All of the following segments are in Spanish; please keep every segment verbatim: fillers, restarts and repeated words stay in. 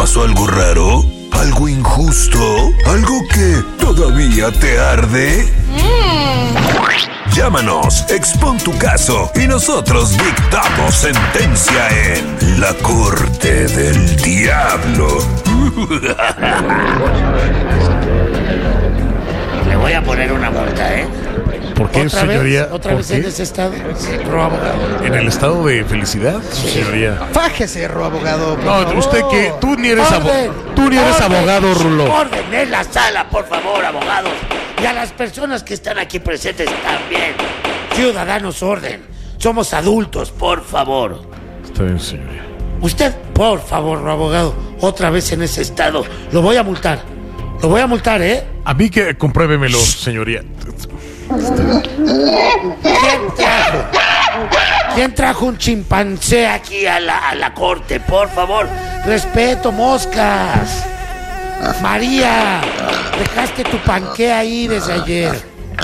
¿Pasó algo raro? ¿Algo injusto? ¿Algo que todavía te arde? Mm. Llámanos, expon tu caso y nosotros dictamos sentencia en La Corte del Diablo. Le voy a poner una multa, ¿eh? ¿Por qué, ¿Otra señoría? Vez, ¿Otra ¿Por vez qué? en ese estado? Robo abogado. ¿En el estado de felicidad, su señoría? Fájese, ro abogado. No, usted que tú ni eres ¡Orden! abogado. Tú ni eres ¡Orden! abogado, Rulo. Orden en la sala, por favor, abogados. Y a las personas que están aquí presentes también. Ciudadanos, orden. Somos adultos, por favor. Está bien, señoría. Usted, por favor, ro abogado, otra vez en ese estado. Lo voy a multar. Lo voy a multar, ¿eh? A mí que compruébemelo, señoría. ¿Quién trajo? ¿Quién trajo un chimpancé aquí a la, a la corte? Por favor, respeto, moscas. María, dejaste tu panqué ahí desde ayer.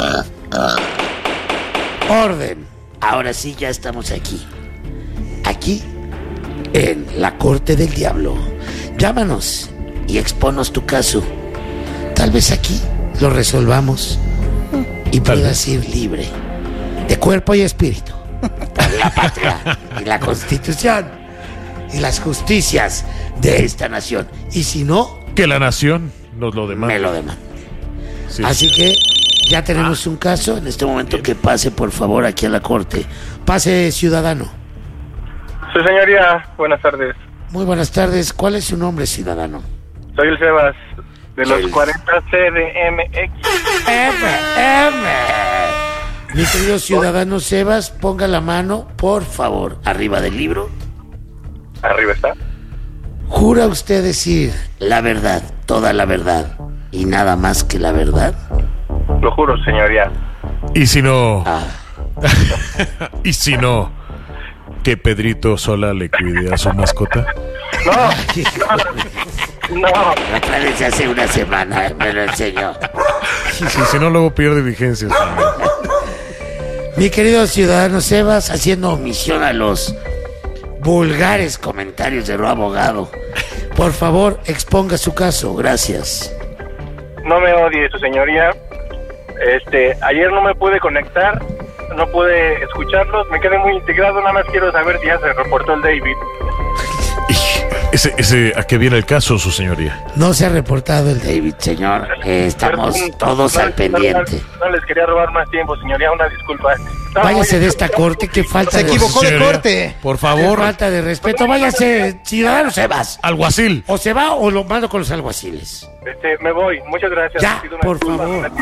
Orden. Ahora sí, ya estamos aquí. Aquí, en la corte del diablo. Llámanos y exponos tu caso. Tal vez aquí lo resolvamos y puedas ir libre de cuerpo y espíritu por la patria y la constitución y las justicias de esta nación. Y si no, Que la nación nos lo demanda. me lo demanda. Sí, Así sí. que ya tenemos un caso. En este momento que pase, por favor, aquí a la corte. Pase, ciudadano. Su señoría, buenas tardes. Muy buenas tardes. ¿Cuál es su nombre, ciudadano? Soy el Sebas, de los El- cuarenta C D M X. M, M. Mi querido ciudadano Sebas, ponga la mano, por favor, arriba del libro. Arriba está. ¿Jura usted decir la verdad, toda la verdad y nada más que la verdad? Lo juro, señoría. Y si no, Ah, y si no, que Pedrito Sola le cuide a su mascota. No, no, no. la otra vez hace una semana me lo enseñó. Sí, sí, si no, luego pierde vigencia, señor. Mi querido ciudadano Sebas, haciendo omisión a los vulgares comentarios de Ro Abogado, por favor, exponga su caso. Gracias. No me odie, su señoría. Este, ayer no me pude conectar, no pude escucharlos, me quedé muy integrado, nada más quiero saber si ya se reportó el David. Ese, ese, ¿a qué viene el caso, su señoría? No se ha reportado el David, señor. Eh, estamos Perdón, todos no, al no, pendiente. No, no les quería robar más tiempo, señoría, una disculpa. Estaba Váyase muy- de esta corte, que falta Se de equivocó de Señoría, corte. Por Qué favor, falta de respeto. Váyase, ciudadano Sebas. alguacil. O se va o lo mando con los alguaciles. Este, me voy, muchas gracias. Ya, Pido una por disculpa. favor.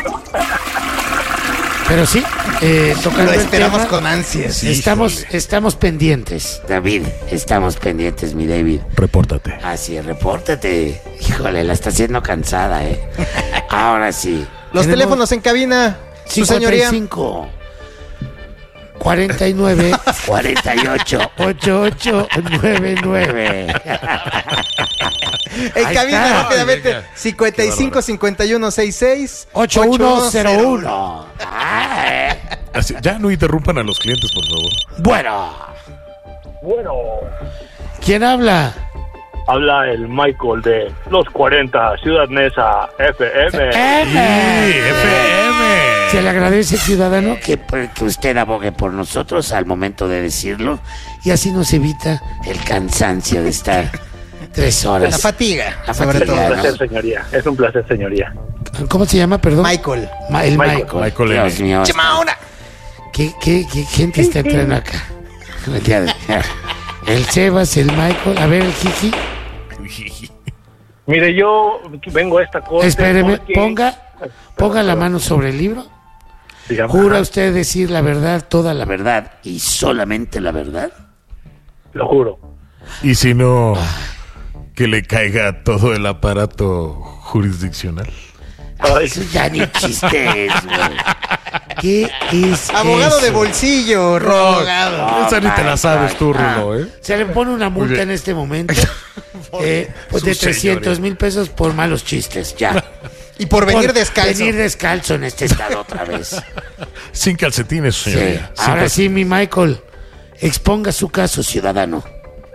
Pero sí, eh, tocando Lo el esperamos tema, con ansias. estamos, estamos pendientes, David. Estamos pendientes, mi David. Repórtate. Así es, repórtate. Híjole, la está haciendo cansada, ¿eh? Ahora sí. Los Tenemos teléfonos en cabina, su señoría. cincuenta y cinco, cuarenta y nueve, cuarenta y ocho, ochenta y ocho noventa y nueve. En Ahí cabina está. rápidamente. Venga. cincuenta y cinco, cincuenta y uno, sesenta y seis, ocho uno cero uno. Ay. Así- ya no interrumpan a los clientes, por favor. Bueno, Bueno, ¿quién habla? habla el Michael de los cuarenta, Ciudad Neza, F M. M. F M. Se le agradece, ciudadano, que, que usted abogue por nosotros al momento de decirlo y así nos evita el cansancio de estar tres horas. La fatiga, La sobre fatiga, todo. ¿no? placer, señoría. Es un placer, señoría. ¿Cómo se llama, perdón? Michael. Ma- el Michael. Michael. Michael Dios M. mío. Chimaona. ¿Qué, qué, qué gente está entrando acá? El día de- El Sebas, el Michael. A ver, el Jiji. Mire, yo vengo a esta corte. Espéreme, porque- ponga, ponga la mano sobre el libro. Dígame. ¿Jura usted decir la verdad, toda la verdad y solamente la verdad? Lo juro. Y si no, que le caiga todo el aparato jurisdiccional. Ay, Eso ya ni chiste es, güey. ¿Qué es Abogado eso? de bolsillo, ro abogado. Oh, Esa ni te la my sabes God. tú, Ah, Rulo, ¿eh? Se le pone una multa Oye. en este momento eh, pues de Su trescientos señoría. mil pesos por malos chistes, ya. Y por venir Por descalzo. Venir descalzo en este estado otra vez. Sin calcetines, Sí. señoría. Sin Ahora cal- sí, mi Michael, exponga su caso, ciudadano.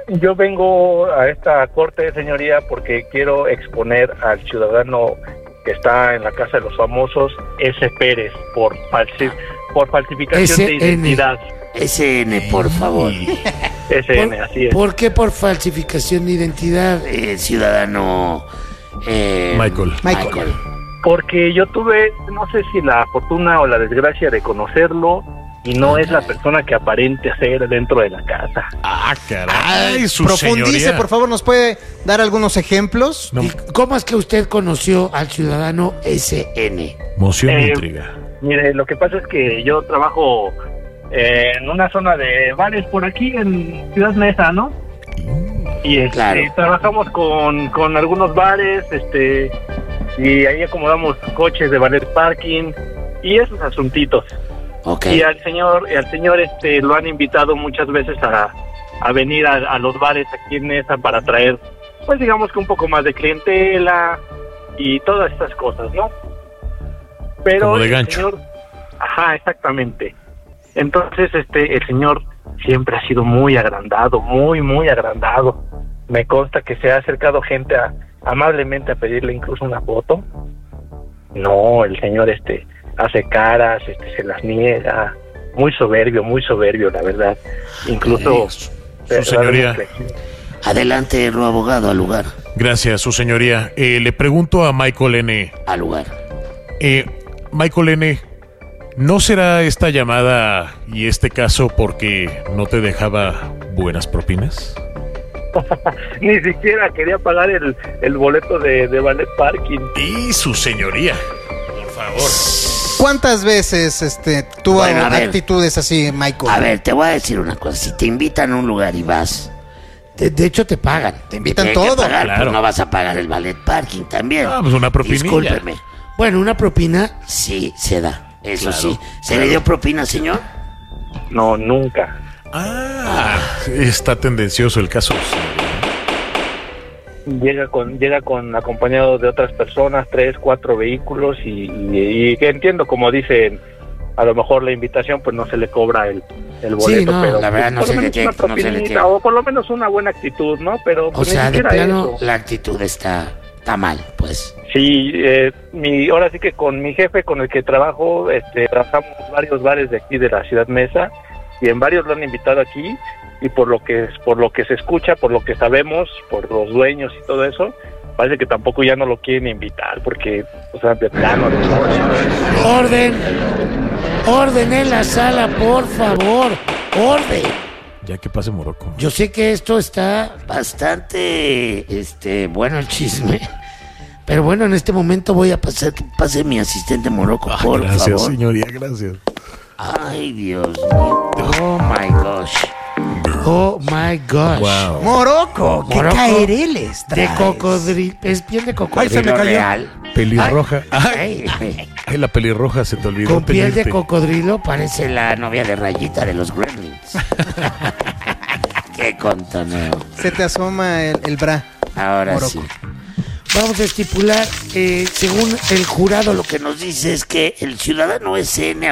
Yo vengo a esta corte, señoría, porque quiero exponer al ciudadano que está en la Casa de los Famosos, S. Pérez, por, falsi por falsificación S N. de identidad. S N, por favor. S N, ¿Por, así es. ¿Por qué por falsificación de identidad, eh, ciudadano eh, Michael. Michael. Michael? Porque yo tuve, no sé si la fortuna o la desgracia de conocerlo, y no es la persona que aparente ser dentro de la casa. Ah, caray, su Profundice, señoría. por favor, ¿nos puede dar algunos ejemplos? No. ¿Y cómo es que usted conoció al ciudadano S N? Moción de Eh, intriga. Mire, lo que pasa es que yo trabajo eh, en una zona de bares por aquí en Ciudad Mesa, ¿no? Y este, Claro. trabajamos con, con algunos bares, este, y ahí acomodamos coches de valet parking y esos asuntitos. Ok. Y al señor, y al señor este lo han invitado muchas veces a, a venir a, a los bares aquí en Mesa para traer, pues digamos que un poco más de clientela y todas estas cosas, ¿no? Pero Como de el gancho. señor, ajá, exactamente. Entonces, este, el señor siempre ha sido muy agrandado, muy, muy agrandado. Me consta que se ha acercado gente a, amablemente a pedirle incluso una foto. No, el señor, este, hace caras, este, se las niega. Muy soberbio, muy soberbio, la verdad. Incluso... Su eh, señoría. realmente- Adelante, Ru abogado, al lugar. Gracias, su señoría. Eh, le pregunto a Michael N. Al lugar. Eh, Michael N., ¿no será esta llamada y este caso porque no te dejaba buenas propinas? Ni siquiera quería pagar el, el boleto de, de ballet parking. Y su señoría, por favor. ¿Cuántas veces este, tuvo Bueno, a ver. actitudes así, Michael? A ver, te voy a decir una cosa. Si te invitan a un lugar y vas, de, de hecho te pagan. Te invitan Tienen que todo. pagar, Claro. pues no vas a pagar el ballet parking también. Ah, pues una propinilla. Discúlpeme. Bueno, una propina sí se da. Eso Claro, sí. ¿Se claro. le dio propina, señor? No, nunca. Ah, está tendencioso el caso. Llega con llega con acompañado de otras personas, tres, cuatro vehículos y, y, y que entiendo, como dicen, a lo mejor la invitación pues no se le cobra el, el boleto, Sí, no, pero la verdad no por se lo le menos tiene- una no se le propinita, tiene. o por lo menos una buena actitud, ¿no? Pero O pues, ni sea, de siquiera plano eso. la actitud está, está mal, pues. Sí, eh, mi, ahora sí que con mi jefe con el que trabajo, este, trabajamos en varios bares de aquí de la Ciudad Mesa y en varios lo han invitado aquí y por lo que por lo que se escucha, por lo que sabemos, por los dueños y todo eso, parece que tampoco ya no lo quieren invitar porque, o sea, de plano. de plano. Orden. Orden en la sala, por favor. Orden. Ya que pase Morocco. Yo sé que esto está bastante, este, bueno el chisme. Pero bueno, en este momento voy a pasar que pase mi asistente Morocco, Ah, por gracias, favor. señoría, gracias. Ay, Dios mío. Oh my gosh. Oh my gosh. Wow. Morocco, qué Morocco caereles De traes. cocodrilo. Es piel de cocodrilo Ay, se me cayó. real. Pelirroja. Ay, Ay, la pelirroja se te olvidó. con piel de tenerte. cocodrilo parece la novia de Rayita de los Gremlins. Qué contoneo. Se te asoma el, el bra. Ahora Morocco. sí. Vamos a estipular, eh, según el jurado, lo que nos dice es que el ciudadano S N